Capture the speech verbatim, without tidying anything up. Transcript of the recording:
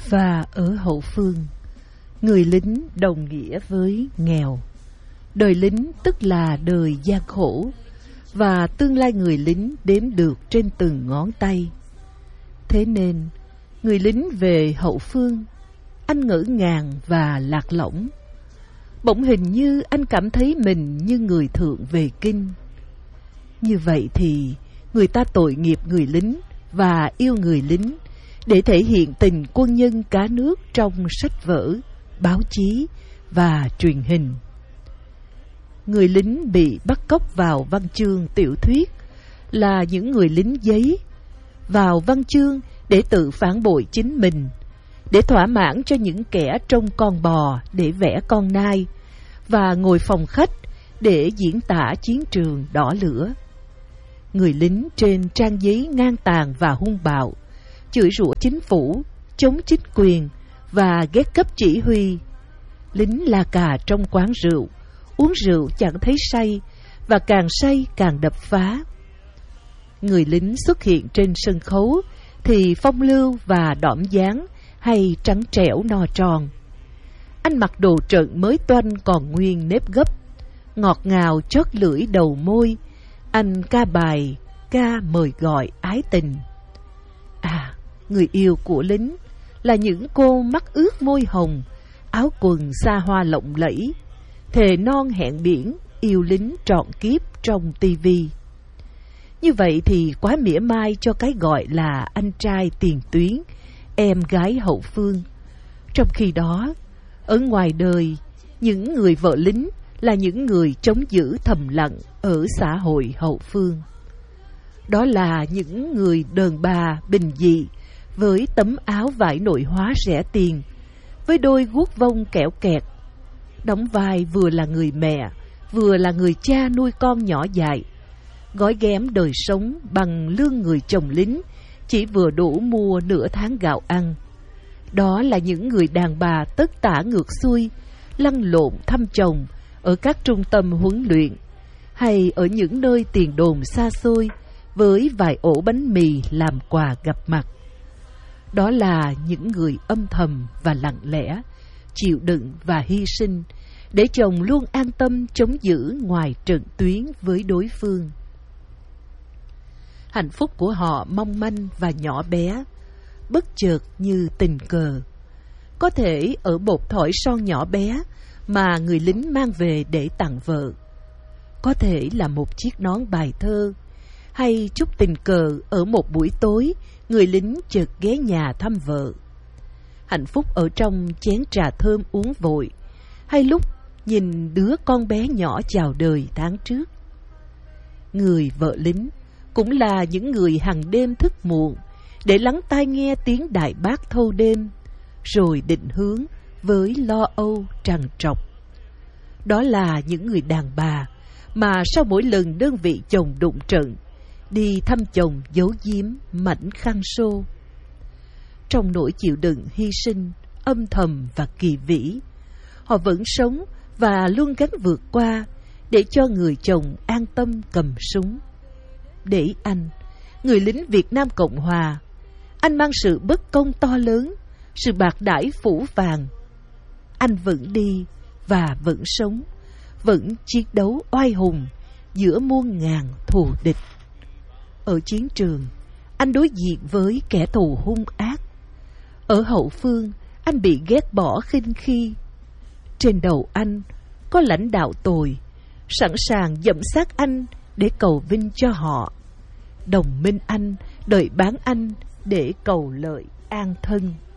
Và ở hậu phương, người lính đồng nghĩa với nghèo. Đời lính tức là đời gian khổ, và tương lai người lính đếm được trên từng ngón tay. Thế nên, người lính về hậu phương, anh ngỡ ngàng và lạc lõng. Bỗng hình như anh cảm thấy mình như người thượng về kinh. Như vậy thì người ta tội nghiệp người lính và yêu người lính để thể hiện tình quân nhân cá nước trong sách vở, báo chí và truyền hình. Người lính bị bắt cóc vào văn chương tiểu thuyết là những người lính giấy, vào văn chương để tự phản bội chính mình, để thỏa mãn cho những kẻ trông con bò để vẽ con nai, và ngồi phòng khách để diễn tả chiến trường đỏ lửa. Người lính trên trang giấy ngang tàn và hung bạo, chửi rủa chính phủ, chống chính quyền và ghét cấp chỉ huy. Lính la cà trong quán rượu, uống rượu chẳng thấy say, và càng say càng đập phá. Người lính xuất hiện trên sân khấu thì phong lưu và đỏm dáng, hay trắng trẻo no tròn. Anh mặc đồ trận mới toanh còn nguyên nếp gấp, ngọt ngào chót lưỡi đầu môi. Anh ca bài, ca mời gọi ái tình. À, người yêu của lính là những cô mắt ướt môi hồng, áo quần xa hoa lộng lẫy, thề non hẹn biển, yêu lính trọn kiếp trong tivi. Như vậy thì quá mỉa mai cho cái gọi là anh trai tiền tuyến, em gái hậu phương. Trong khi đó, ở ngoài đời, những người vợ lính là những người chống giữ thầm lặng ở xã hội hậu phương. Đó là những người đàn bà bình dị, với tấm áo vải nội hóa rẻ tiền, với đôi guốc vông kẽo kẹt, đóng vai vừa là người mẹ, vừa là người cha nuôi con nhỏ dại, gói ghém đời sống bằng lương người chồng lính, chỉ vừa đủ mua nửa tháng gạo ăn. Đó là những người đàn bà tất tả ngược xuôi, lăn lộn thăm chồng ở các trung tâm huấn luyện, hay ở những nơi tiền đồn xa xôi, với vài ổ bánh mì làm quà gặp mặt. Đó là những người âm thầm và lặng lẽ, chịu đựng và hy sinh, để chồng luôn an tâm chống giữ ngoài trận tuyến với đối phương. Hạnh phúc của họ mong manh và nhỏ bé, bất chợt như tình cờ. Có thể ở bột thỏi son nhỏ bé mà người lính mang về để tặng vợ. Có thể là một chiếc nón bài thơ, hay chút tình cờ ở một buổi tối người lính chợt ghé nhà thăm vợ. Hạnh phúc ở trong chén trà thơm uống vội, hay lúc nhìn đứa con bé nhỏ chào đời tháng trước. Người vợ lính cũng là những người hàng đêm thức muộn để lắng tai nghe tiếng đại bác thâu đêm, rồi định hướng với lo âu trằn trọc. Đó là những người đàn bà mà sau mỗi lần đơn vị chồng đụng trận, đi thăm chồng giấu giếm mảnh khăn xô. Trong nỗi chịu đựng hy sinh âm thầm và kỳ vĩ, họ vẫn sống và luôn gắng vượt qua để cho người chồng an tâm cầm súng. Để anh, người lính Việt Nam Cộng Hòa, anh mang sự bất công to lớn, sự bạc đãi phủ phàng. Anh vẫn đi và vẫn sống, vẫn chiến đấu oai hùng giữa muôn ngàn thù địch. Ở chiến trường, anh đối diện với kẻ thù hung ác. Ở hậu phương, anh bị ghét bỏ khinh khi. Trên đầu anh có lãnh đạo tồi, sẵn sàng dẫm sát anh để cầu vinh cho họ. Đồng minh anh đợi bán anh để cầu lợi an thân.